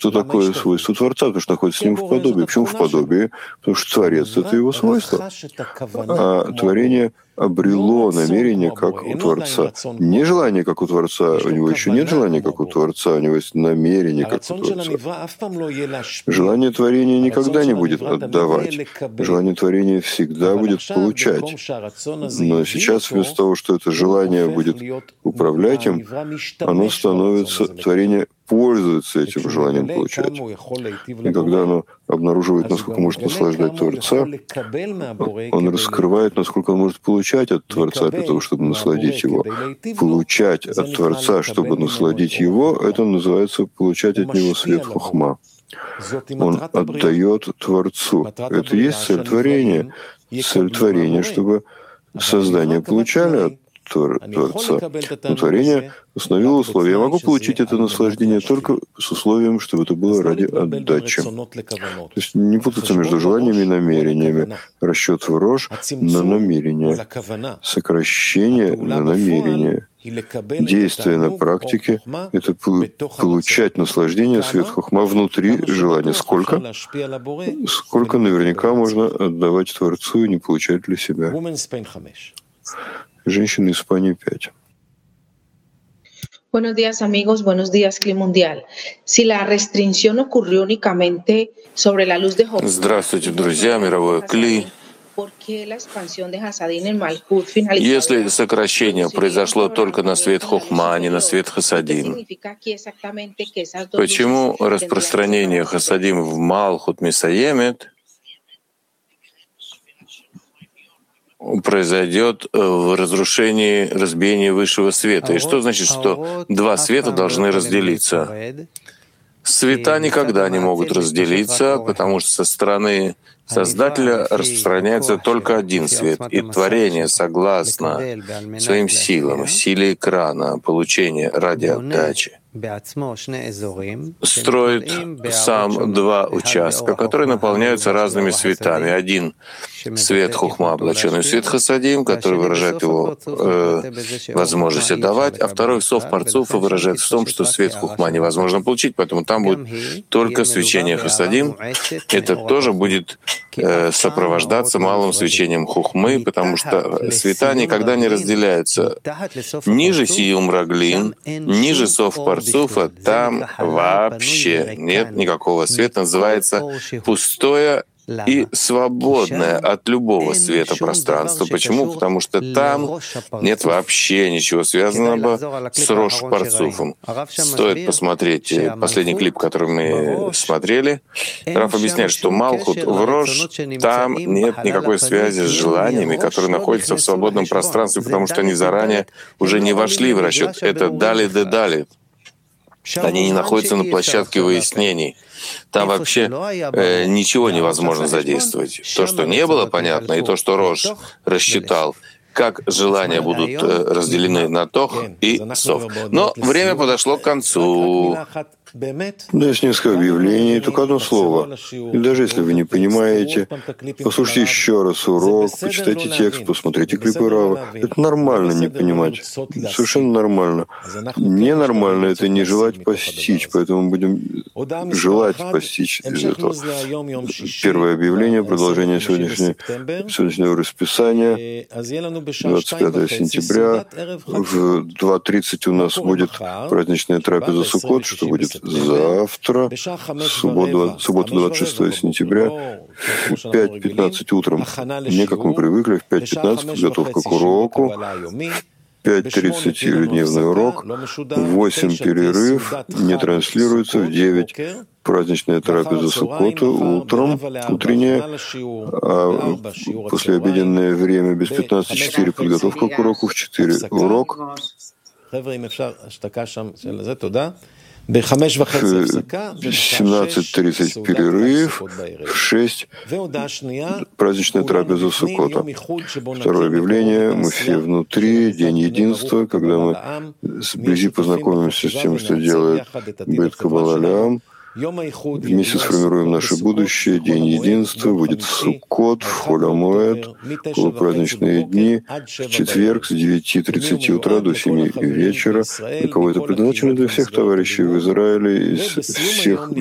что такое свойство Творца, потому что находится с ним в подобии. Почему в подобии? Потому что Творец — это его свойство. А творение обрело намерение, как у Творца. Не желание, как у Творца. У него еще нет желания, как у Творца. У него есть намерение, как у Творца. Желание творения никогда не будет отдавать. Желание творения всегда будет получать. Но сейчас вместо того, что это желание будет управлять им, оно становится, творение пользуется этим желанием получать. И когда оно обнаруживает, насколько может наслаждать Творца, он раскрывает, насколько он может получать от Творца для того, чтобы насладить его. Получать от Творца, чтобы насладить его, это называется получать от него свет хохма. Он отдает Творцу. Это и есть цель творения. Цель творения, чтобы создание получали от Творца. Но творение установило условия. Я могу получить это наслаждение только с условием, чтобы это было ради отдачи. То есть не путаться между желаниями и намерениями. Расчет в рожь на намерение. Сокращение на намерение. Действие на практике — это получать наслаждение, свет хохма внутри желания. Сколько? Сколько наверняка можно отдавать Творцу и не получать для себя. Женщина из Испании 5. Buenos días, amigos. Buenos días, Clima Mundial. Si la restricción ocurrió únicamente sobre la luz de Job, Здравствуйте, друзья, мировое Кли. Если сокращение произошло только на свет Хохма, а не на свет Хасадим, почему распространение Хасадим в Малхут Мисаемет произойдет в разрушении, разбиении высшего света? И что значит, что два света должны разделиться? Света никогда не могут разделиться, потому что со стороны Создателя распространяется только один свет, и творение, согласно своим силам, силе экрана, получения ради отдачи, строит сам два участка, которые наполняются разными светами. Один — свет Хохма, облаченный в свет Хасадим, который выражает его возможность отдавать, а второй — сов Парцуфа, выражает в том, что свет Хохма невозможно получить, поэтому там будет только свечение Хасадим. Это тоже будет сопровождаться малым свечением Хохмы, потому что света никогда не разделяются. Ниже Сиюм Раглин, ниже сов Парцуфа, там вообще нет никакого света, называется пустое и свободное от любого света пространство. Почему? Потому что там нет вообще ничего связанного с Рош Парцуфом. Стоит посмотреть последний клип, который мы смотрели. Раф объясняет, что Малхут в Рош, там нет никакой связи с желаниями, которые находятся в свободном пространстве, потому что они заранее уже не вошли в расчет. Это дали-де-дали. Они не находятся на площадке выяснений. Там вообще ничего невозможно задействовать. То, что не было понятно, и то, что Рош рассчитал, как желания будут разделены на Тох и Сов. Но время подошло к концу. Да, есть несколько объявлений, только одно слово. И даже если вы не понимаете, послушайте еще раз урок, почитайте текст, посмотрите клипы Рава. Это нормально не понимать. Совершенно нормально. Ненормально — это не желать постичь, поэтому будем желать постичь из этого. Первое объявление, продолжение сегодняшнего расписания, 25 сентября. В 2:30 у нас будет праздничная трапеза Суккот, что будет завтра, суббота 26 сентября, в 5:15 утром. Не как мы привыкли, в 5:15 подготовка к уроку, в 5:30 ежедневный урок, в 8 перерыв, не транслируется, в 9 праздничная трапеза Суккота утром, утренняя, а послеобеденное время без 15:04 подготовка к уроку, в 4 урок. В 17:30 перерыв, в 6 праздничная трапеза Суккота. Второе объявление, мы все внутри, День единства, когда мы вблизи познакомимся с тем, что делает Бет Каббала Леам. Вместе сформируем наше будущее. День единства будет в Суккот, в Холь ха-Моэд, полупраздничные дни, в четверг с 9:30 утра до 7 вечера. Для кого это предназначено? Для всех товарищей в Израиле, из всех